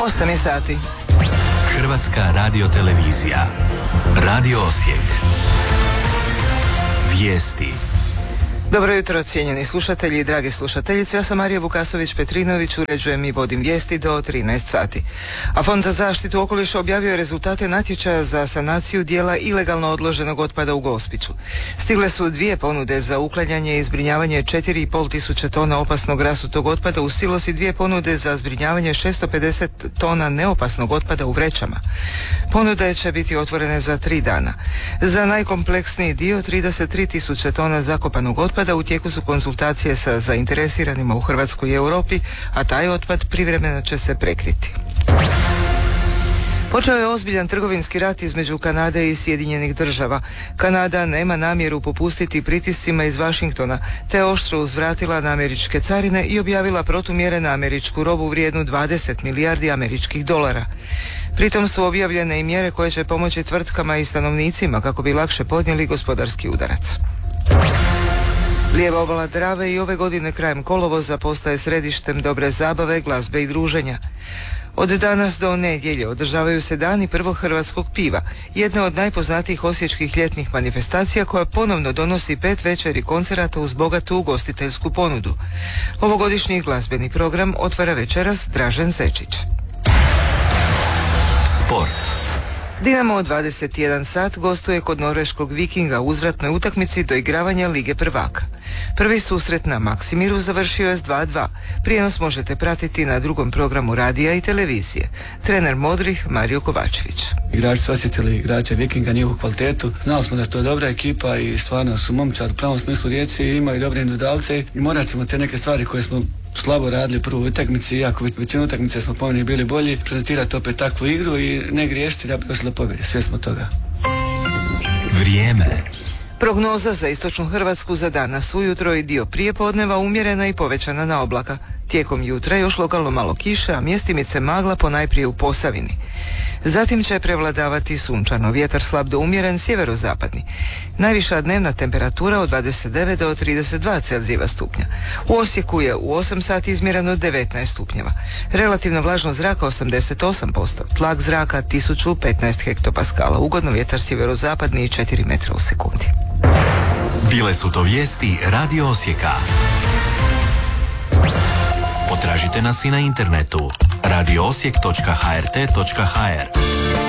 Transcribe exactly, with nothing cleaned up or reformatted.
osam je sati. Hrvatska radiotelevizija. Radio Osijek. Vijesti. Dobro jutro, cijenjeni slušatelji i dragi slušateljice. Ja sam Marija Vukasović-Petrinović, uređujem i vodim vijesti do trinaest sati. A Fond za zaštitu okoliša objavio je rezultate natječaja za sanaciju dijela ilegalno odloženog otpada u Gospiću. Stigle su dvije ponude za uklanjanje i zbrinjavanje četiri i pol tisuće tona opasnog rasutog otpada u silos i dvije ponude za zbrinjavanje šesto pedeset tona neopasnog otpada u vrećama. Ponude će biti otvorene za tri dana. Za najkompleksniji dio, trideset tri tisuće tona zakopanog otpada, u tijeku su konzultacije sa zainteresiranima u Hrvatskoj i Europi, a taj otpad privremeno će se prekriti. Počeo je ozbiljan trgovinski rat između Kanade i Sjedinjenih država. Kanada nema namjeru popustiti pritiscima iz Washingtona, te oštro uzvratila na američke carine i objavila protumjere na američku robu vrijednu dvadeset milijardi američkih dolara. Pritom su objavljene i mjere koje će pomoći tvrtkama i stanovnicima kako bi lakše podnijeli gospodarski udarac. Lijeva obala Drave i ove godine krajem kolovoza postaje središtem dobre zabave, glazbe i druženja. Od danas do nedjelje održavaju se dani prvog hrvatskog piva, jedna od najpoznatijih osječkih ljetnih manifestacija koja ponovno donosi pet večeri koncerata uz bogatu ugostiteljsku ponudu. Ovogodišnji glazbeni program otvara večeras Dražen Zečić. Sport. Dinamo od dvadeset jedan sat gostuje kod norveškog Vikinga u uzvratnoj utakmici do igravanja Lige prvaka. Prvi susret na Maksimiru završio je s dva dva. Prijenos možete pratiti na drugom programu radija i televizije. Trener Modrih Mario Kovačević. Igrači su osjetili igrače Vikinga, njihovu kvalitetu. Znali smo da je to dobra ekipa i stvarno su momčad u pravom smislu riječi, imaju dobre individualce i morat ćemo te neke stvari koje smo slabo radili u prvoj utakmici, iako većinu utakmice smo po meni bili bolji, prezentirati opet takvu igru i ne griješiti da bi došli do pobjede. Sve smo toga. Vrijeme. Prognoza za istočnu Hrvatsku za danas ujutro i dio prijepodneva umjerena i povećana na oblaka. Tijekom jutra još lokalno malo kiše, a mjestimice magla ponajprije u Posavini. Zatim će prevladavati sunčano, vjetar slab do umjeren sjeverozapadni. Najviša dnevna temperatura od dvadeset devet do trideset dva Celzijeva stupnja. U Osijeku je u osam sati izmjereno devetnaest stupnjeva. Relativna vlažnost zraka osamdeset osam posto, tlak zraka tisuću petnaest hektopaskala, ugodno vjetar sjeverozapadni četiri metra u sekundi. Bile su to vijesti Radio Osijeka. Potražite nas i na internetu radio osijek točka h r t točka h r.